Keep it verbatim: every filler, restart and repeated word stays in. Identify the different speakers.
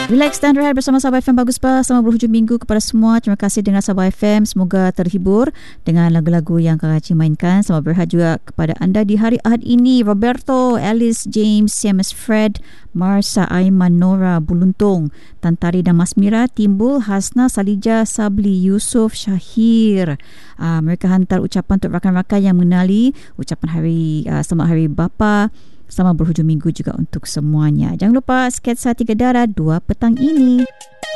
Speaker 1: Relax dan rehat bersama Sabah F M. Bagus Bah selama berhujung minggu kepada semua. Terima kasih dengar Sabah F M. Semoga terhibur dengan lagu-lagu yang Kak Haji mainkan. Selamat berhad juga kepada anda di hari Ahad ini. Roberto, Alice, James, Siames Fred, Marsa, Aiman, Nora, Buluntung, Tantari dan Mas Mira, Timbul, Hasna, Salija, Sabli, Yusof, Syahir. Uh, mereka hantar ucapan untuk rakan-rakan yang mengenali ucapan hari uh, selamat hari bapa. Selamat berhujung minggu juga untuk semuanya. Jangan lupa sketsa tiga darah dua petang ini.